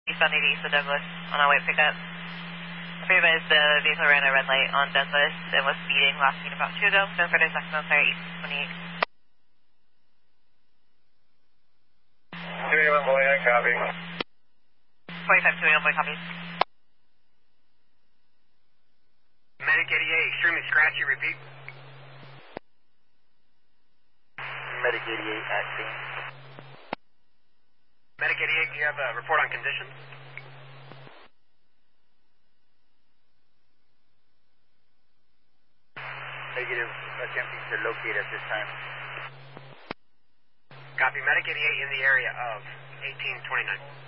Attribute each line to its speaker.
Speaker 1: eastbound 80 east of Douglas on our way to pickup. Advised the vehicle ran a red light on Douglas and was speeding last seen about 2 ago. Don't further Sacramento, sorry, east 28.
Speaker 2: 281 boy, I copy.
Speaker 1: 45 281 boy, copy.
Speaker 3: Medic 88, extremely scratchy, repeat.
Speaker 4: Medic 88 acting.
Speaker 3: Medic 88, do you have a report on conditions?
Speaker 4: Negative, attempting to locate at this time.
Speaker 3: Copy, Medic 88 in the area of 1829.